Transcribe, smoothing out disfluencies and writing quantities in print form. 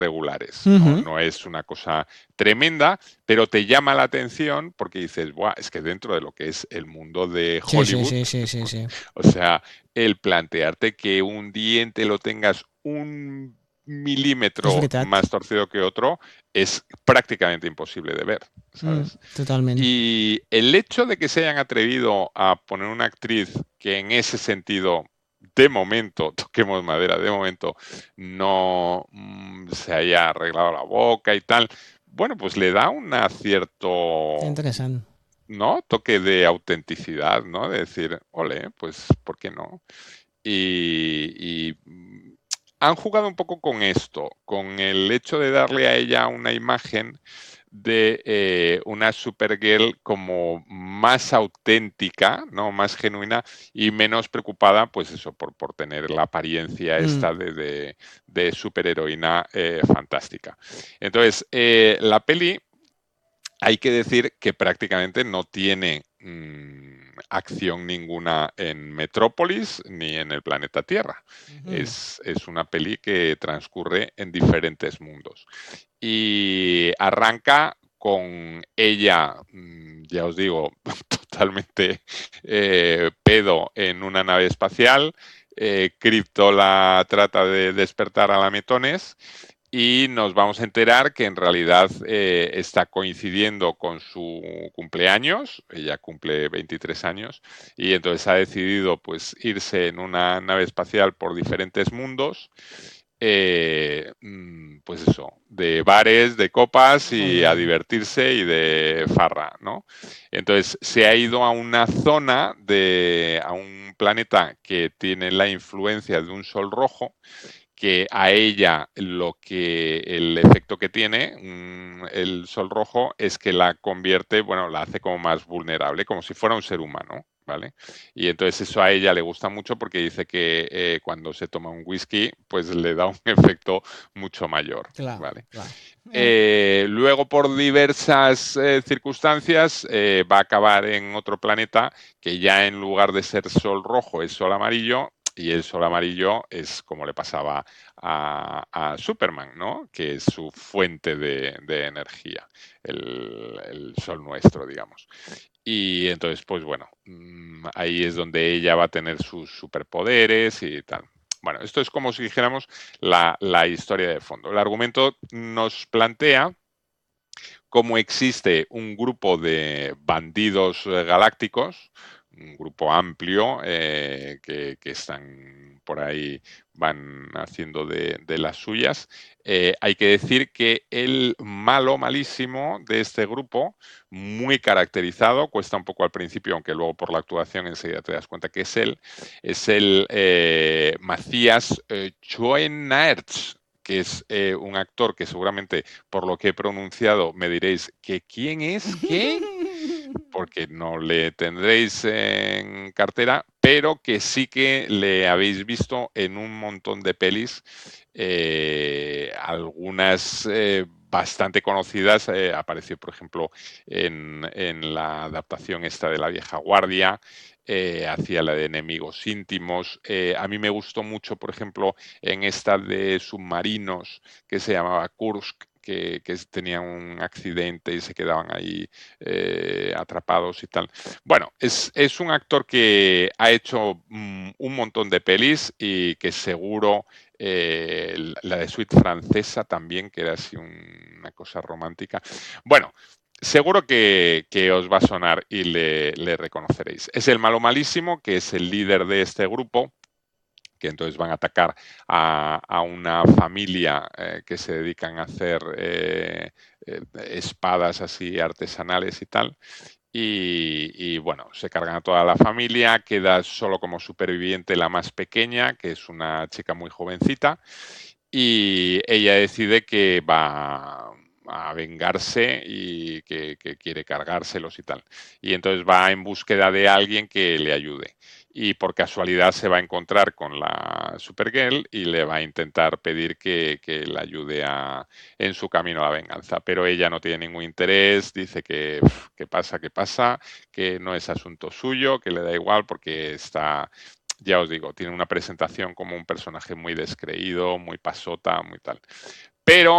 regulares, ¿no? Ujú. No es una cosa tremenda, pero te llama la atención porque dices, "Buah, es que dentro de lo que es el mundo de Sí, sí, Hollywood, sí, sí, sí, sí. o sea, el plantearte que un diente lo tengas un És milímetro veritat. más torcido que otro es prácticamente imposible de ver, ¿sabes? Totalment. Y el hecho de que se hayan atrevido a poner una actriz que en ese sentido, de momento, toquemos madera, de momento, no se haya arreglado la boca y tal, bueno, pues le da un cierto, Interessant. ¿no? Toque de autenticidad, ¿no? De decir, ole, pues, ¿por qué no? Y han jugado un poco con esto, con el hecho de darle a ella una imagen de una Supergirl como más auténtica, ¿no? Más genuina y menos preocupada, pues eso, por tener la apariencia Mm. esta de superheroína fantástica. Entonces, la peli hay que decir que prácticamente no tiene acción ninguna en Metrópolis ni en el planeta Tierra. Mhm. Es una peli que transcurre en diferentes mundos. Y arranca con ella, ya os digo, totalmente pedo en una nave espacial. Crypto la trata de despertar a la Metones y nos vamos a enterar que en realidad está coincidiendo con su cumpleaños, ella cumple 23 años, y entonces ha decidido pues irse en una nave espacial por diferentes mundos, pues eso, de bares, de copas Molt y bé. a divertirse y de farra, ¿no? Entonces se ha ido a una zona, a un planeta que tiene la influencia de un sol rojo, que a ella el efecto que tiene el sol rojo es que la convierte, bueno, la hace como más vulnerable, como si fuera un ser humano, ¿vale? Y entonces eso a ella le gusta mucho porque dice que cuando se toma un whisky, pues le da un efecto mucho mayor, Clar, ¿vale? clar. Luego, por diversas circunstancias, va a acabar en otro planeta que ya en lugar de ser sol rojo es sol amarillo, y el sol amarillo es como le pasaba a Superman, ¿no? Que es su fuente de energía, el sol nuestro, digamos. Y entonces, pues bueno, ahí es donde ella va a tener sus superpoderes y tal. Bueno, esto es como si dijéramos la historia de fondo. El argumento nos plantea cómo existe un grupo de bandidos galácticos, un grupo amplio que están por ahí, van haciendo de las suyas. Hay que decir que el malo malísimo de este grupo, muy caracterizado, cuesta un poco al principio, aunque luego por la actuación enseguida te das cuenta que es el Matthias Schoenaerts, que es un actor que seguramente por lo que he pronunciado me diréis que quién es, qué, porque no le tendréis en cartera, pero que sí que le habéis visto en un montón de pelis, algunas bastante conocidas. Apareció, por ejemplo, en la adaptación esta de La vieja guardia, hacía la de Enemigos íntimos. A mí me gustó mucho, por ejemplo, en esta de submarinos que se llamaba Kursk, que tenían un accidente y se quedaban ahí atrapados y tal. Bueno, es un actor que ha hecho un montón de pelis y que seguro la de Suite francesa también, que era así una cosa romántica. Bueno, seguro que os va a sonar y le reconoceréis. Es el malo malísimo, que es el líder de este grupo, que entonces van a atacar a una familia que se dedican a hacer espadas así artesanales y tal. Y bueno, se cargan a toda la familia, queda solo como superviviente la más pequeña, que es una chica muy jovencita, y ella decide que va a vengarse y que quiere cargárselos y tal. Y entonces va en búsqueda de alguien que le ayude. Y por casualidad se va a encontrar con la Supergirl y le va a intentar pedir que la ayude en su camino a la venganza. Pero ella no tiene ningún interés, dice que pasa, que no es asunto suyo, que le da igual porque está, ya os digo, tiene una presentación como un personaje muy descreído, muy pasota, muy tal. Pero